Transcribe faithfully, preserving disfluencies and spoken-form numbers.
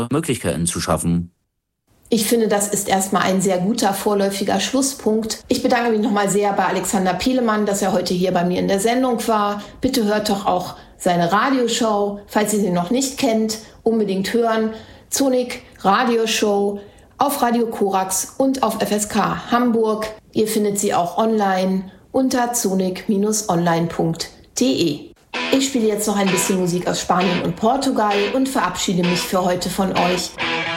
Möglichkeiten zu schaffen. Ich finde, das ist erstmal ein sehr guter vorläufiger Schlusspunkt. Ich bedanke mich nochmal sehr bei Alexander Pielemann, dass er heute hier bei mir in der Sendung war. Bitte hört doch auch seine Radioshow, falls ihr sie noch nicht kennt, unbedingt hören. Zonik Radioshow auf Radio Korax und auf F S K Hamburg. Ihr findet sie auch online unter zonik online punkt de. Ich spiele jetzt noch ein bisschen Musik aus Spanien und Portugal und verabschiede mich für heute von euch.